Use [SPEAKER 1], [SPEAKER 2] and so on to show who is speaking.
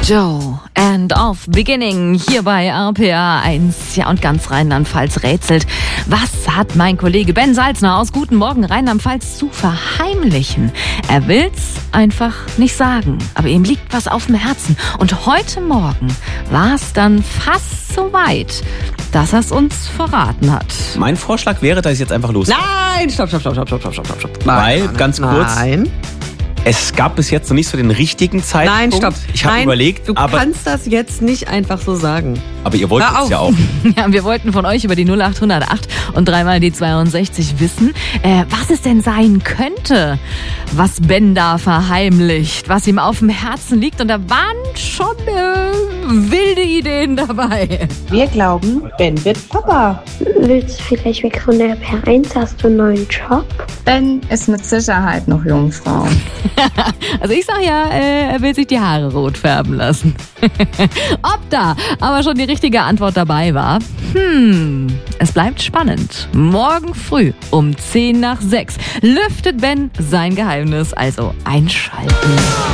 [SPEAKER 1] Joe and of Beginning hier bei RPA 1. Ja, und ganz Rheinland-Pfalz rätselt, was hat mein Kollege Ben Salzner aus Guten Morgen Rheinland-Pfalz zu verheimlichen? Er will's einfach nicht sagen, aber ihm liegt was auf dem Herzen. Und heute Morgen war es dann fast so weit, dass er es uns verraten hat.
[SPEAKER 2] Mein Vorschlag wäre, dass ich jetzt einfach los.
[SPEAKER 3] Nein, stopp.
[SPEAKER 2] Weil, ganz kurz,
[SPEAKER 3] Nein.
[SPEAKER 2] es gab bis jetzt noch nicht so den richtigen Zeitpunkt.
[SPEAKER 3] Nein, stopp.
[SPEAKER 2] Ich habe überlegt,
[SPEAKER 3] du kannst das jetzt nicht einfach so sagen.
[SPEAKER 2] aber ihr wollt
[SPEAKER 3] Hör
[SPEAKER 2] es
[SPEAKER 3] auf.
[SPEAKER 2] ja auch.
[SPEAKER 1] Ja, wir wollten von euch über die 0808 und dreimal die 62 wissen, was es denn sein könnte, was Ben da verheimlicht, was ihm auf dem Herzen liegt. Und da waren schon wilde Ideen dabei.
[SPEAKER 4] Wir glauben, Ben wird Papa.
[SPEAKER 5] Willst du vielleicht weg von der PR1? Hast du einen neuen Job?
[SPEAKER 6] Ben ist mit Sicherheit noch Jungfrau.
[SPEAKER 1] Also ich sag ja, er will sich die Haare rot färben lassen. Ob da aber schon die richtige Antwort dabei war? Es bleibt spannend. Morgen früh um 5:50 lüftet Ben sein Geheimnis, also einschalten.